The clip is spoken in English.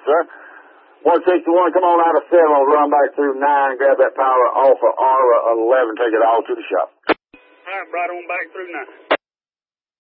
you, sir. 161, come on out of 7. I'll run back through 9, grab that power off of Aura 11, take it all to the shop. All right, right on back through 9.